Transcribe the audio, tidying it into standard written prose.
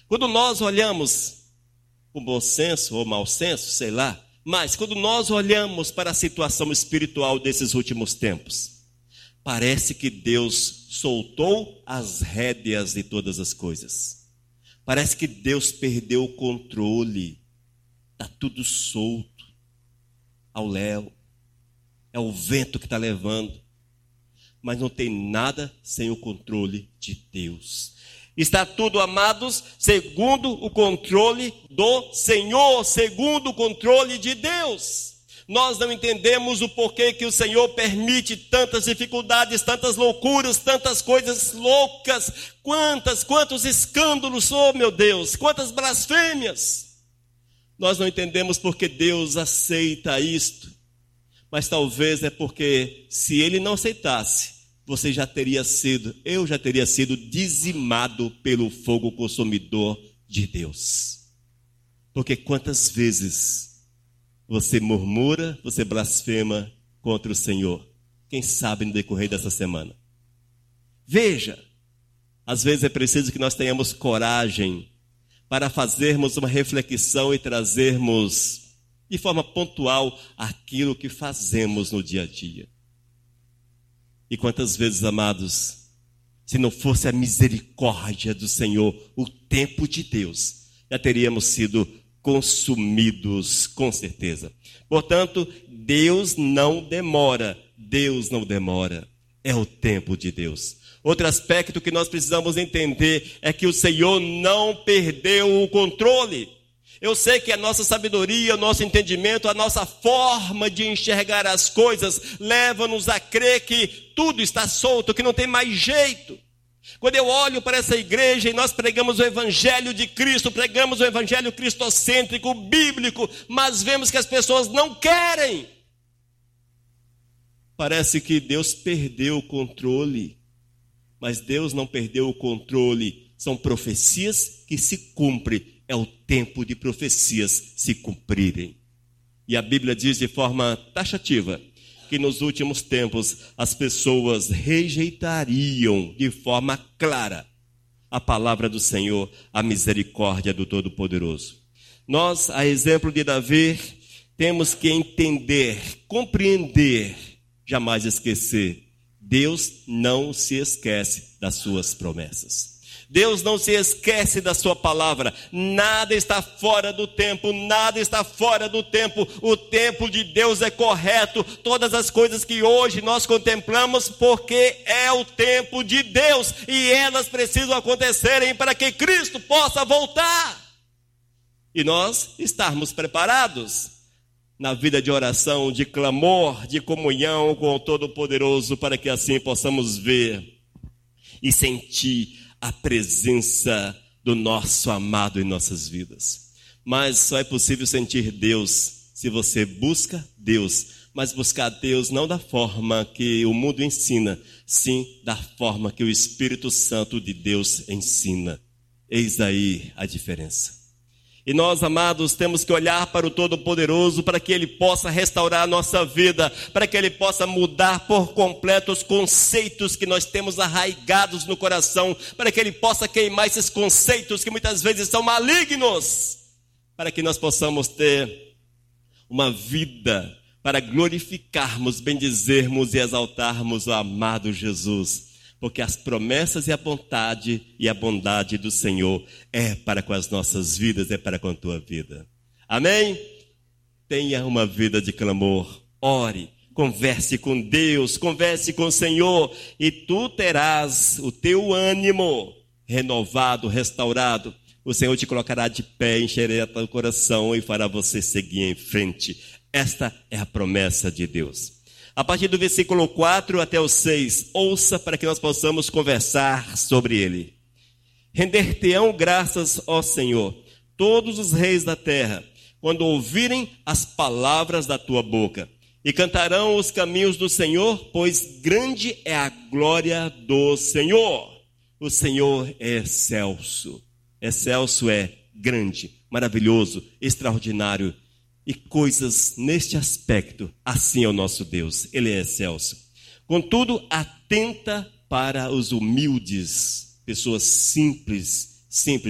Quando nós olhamos com bom senso ou mau senso, sei lá, mas quando nós olhamos para a situação espiritual desses últimos tempos, parece que Deus soltou as rédeas de todas as coisas. Parece que Deus perdeu o controle. Está tudo solto ao léu. É o vento que está levando. Mas não tem nada sem o controle de Deus. Está tudo, amados, segundo o controle do Senhor, segundo o controle de Deus. Nós não entendemos o porquê que o Senhor permite tantas dificuldades, tantas loucuras, tantas coisas loucas, quantos escândalos, oh meu Deus, quantas blasfêmias. Nós não entendemos porque Deus aceita isto, mas talvez é porque se Ele não aceitasse, eu já teria sido dizimado pelo fogo consumidor de Deus. Porque quantas vezes você murmura, você blasfema contra o Senhor? Quem sabe no decorrer dessa semana? Veja, às vezes é preciso que nós tenhamos coragem para fazermos uma reflexão e trazermos de forma pontual aquilo que fazemos no dia a dia. E quantas vezes, amados, se não fosse a misericórdia do Senhor, o tempo de Deus, já teríamos sido consumidos, com certeza. Portanto, Deus não demora, é o tempo de Deus. Outro aspecto que nós precisamos entender é que o Senhor não perdeu o controle. Eu sei que a nossa sabedoria, o nosso entendimento, a nossa forma de enxergar as coisas leva-nos a crer que tudo está solto, que não tem mais jeito. Quando eu olho para essa igreja e nós pregamos o evangelho de Cristo, pregamos o evangelho cristocêntrico, bíblico, mas vemos que as pessoas não querem. Parece que Deus perdeu o controle, mas Deus não perdeu o controle. São profecias que se cumprem. É o tempo de profecias se cumprirem. E a Bíblia diz de forma taxativa que nos últimos tempos as pessoas rejeitariam de forma clara a palavra do Senhor, a misericórdia do Todo-Poderoso. Nós, a exemplo de Davi, temos que entender, compreender, jamais esquecer. Deus não se esquece das suas promessas. Deus não se esquece da sua palavra. Nada está fora do tempo, nada está fora do tempo. O tempo de Deus é correto. Todas as coisas que hoje nós contemplamos, porque é o tempo de Deus. E elas precisam acontecerem para que Cristo possa voltar. E nós estarmos preparados na vida de oração, de clamor, de comunhão com o Todo-Poderoso, para que assim possamos ver e sentir a presença do nosso amado em nossas vidas. Mas só é possível sentir Deus se você busca Deus, mas buscar Deus não da forma que o mundo ensina, sim da forma que o Espírito Santo de Deus ensina. Eis aí a diferença. E nós, amados, temos que olhar para o Todo-Poderoso para que Ele possa restaurar a nossa vida, para que Ele possa mudar por completo os conceitos que nós temos arraigados no coração, para que Ele possa queimar esses conceitos que muitas vezes são malignos, para que nós possamos ter uma vida para glorificarmos, bendizermos e exaltarmos o amado Jesus. Porque as promessas e a bondade do Senhor é para com as nossas vidas, é para com a tua vida. Amém? Tenha uma vida de clamor, ore, converse com Deus, converse com o Senhor, e tu terás o teu ânimo renovado, restaurado. O Senhor te colocará de pé, encherá teu coração e fará você seguir em frente. Esta é a promessa de Deus. A partir do versículo 4 até o 6, ouça para que nós possamos conversar sobre ele. Render-te-ão graças, ó Senhor, todos os reis da terra, quando ouvirem as palavras da tua boca, e cantarão os caminhos do Senhor, pois grande é a glória do Senhor. O Senhor é excelso. Excelso é grande, maravilhoso, extraordinário. E coisas neste aspecto, assim é o nosso Deus, Ele é excelso. Contudo, atenta para os humildes, pessoas simples,